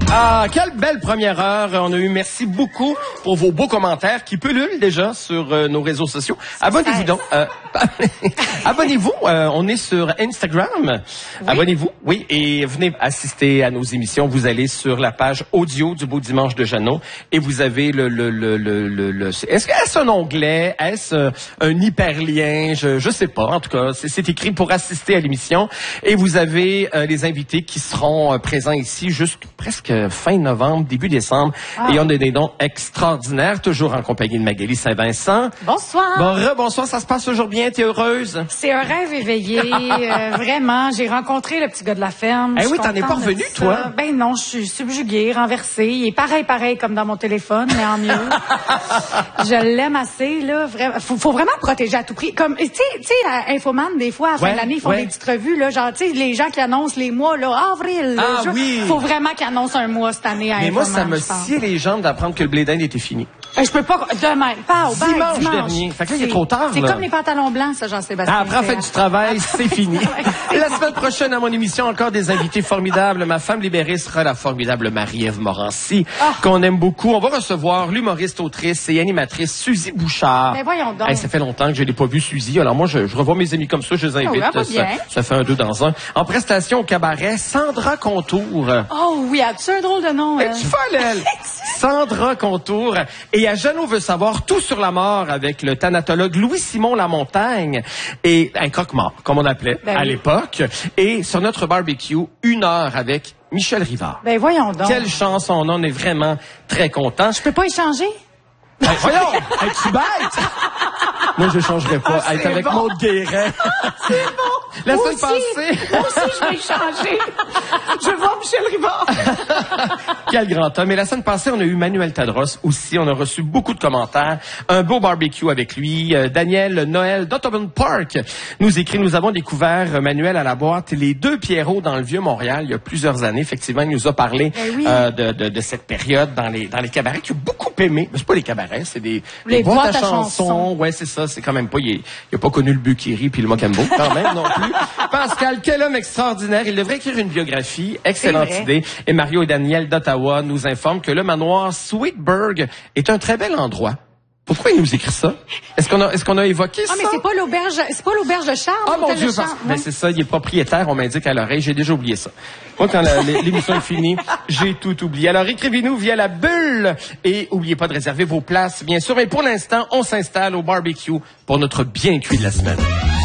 Ah, quelle belle première heure. On a eu merci beaucoup pour vos beaux commentaires qui pullulent déjà sur nos réseaux sociaux. Abonnez-vous donc. Abonnez-vous. On est sur Instagram. Oui. Abonnez-vous. Oui. Et venez assister à nos émissions. Vous allez sur la page audio du Beau Dimanche de Jeannot et vous avez est-ce un onglet? Est-ce un hyperlien? Je sais pas. En tout cas, c'est écrit pour assister à l'émission. Et vous avez les invités qui seront présents ici jusqu'à presque fin novembre, début décembre. Ah. Et on a des dons extraordinaires, toujours en compagnie de Magali Saint-Vincent. Bonsoir. Bon, bonsoir, ça se passe toujours bien, t'es heureuse? C'est un rêve éveillé, vraiment. J'ai rencontré le petit gars de la ferme. Eh oui, t'en es pas revenu, toi? Ben non, je suis subjuguée, renversée. Il est pareil comme dans mon téléphone, mais en mieux. Je l'aime assez, là. Vraiment. Faut vraiment protéger à tout prix. Comme, tu sais, à Infoman, des fois, à la fin de l'année, ils font des petites revues, là. Genre, tu sais, les gens qui annoncent les mois, là, avril. Ah oui. Faut vraiment qu'ils annoncent un mois cette année à Infoman. Mais moi, ça me sciait les jambes d'apprendre que le blé d'Inde était fini. Je peux pas, demain, pas au bain, dimanche dernier. Fait que là, il est trop tard, C'est là. comme les pantalons blancs, ça, Jean-Sébastien. Après, fête du travail, c'est fini. La semaine prochaine, à mon émission, encore des invités formidables. Ma femme libérée sera la formidable Marie-Ève Morancy, qu'on aime beaucoup. On va recevoir l'humoriste, autrice et animatrice Suzy Bouchard. Mais voyons donc. Ça fait longtemps que je l'ai pas vue, Suzy. Alors moi, je revois mes amis comme ça, je les invite. Ça fait un deux dans un. En prestation au cabaret, Sandra Contour. Oh oui, as-tu un drôle de nom? Es-tu folle, elle? Sandra Contour. Et à Jeannot veut savoir tout sur la mort avec le thanatologue Louis-Simon Lamontagne et un croque-mort, comme on appelait à l'époque. Et sur notre barbecue, 1 heure avec Michel Rivard. Ben voyons donc. Quelle chance on est vraiment très contents. Je peux pas échanger? Ben, voyons! Es-tu bête? Moi, je changerais pas. Être avec Maud Guérin. C'est bon! La semaine passée. Moi aussi, je vais échanger. Je vois Michel Rivard. Quel grand homme. Et la semaine passée, on a eu Manuel Tadros aussi. On a reçu beaucoup de commentaires. Un beau barbecue avec lui. Daniel Noël d'Ottoman Park nous écrit, nous avons découvert Manuel à la boîte Les Deux Pierrots dans le Vieux-Montréal il y a plusieurs années. Effectivement, il nous a parlé de cette période dans les cabarets qu'il a beaucoup aimé. Mais c'est pas les cabarets, c'est des boîtes à chansons. Ouais, c'est ça. C'est quand même pas, il a pas connu le Buckiri puis le Mocambo quand même non plus. Pascal, quel homme extraordinaire. Il devrait écrire une biographie. Excellente idée. Et Mario et Daniel d'Ottawa nous informent que le manoir Sweetburg est un très bel endroit. Pourquoi il nous écrit ça? Est-ce qu'on a évoqué ça? Ah, mais c'est pas l'auberge de Charles. Ah, mon Dieu, mais c'est ça, il est propriétaire, on m'indique à l'oreille, j'ai déjà oublié ça. Moi, quand l'émission est finie, j'ai tout oublié. Alors, écrivez-nous via la bulle et oubliez pas de réserver vos places, bien sûr. Mais pour l'instant, on s'installe au barbecue pour notre bien cuit de la semaine.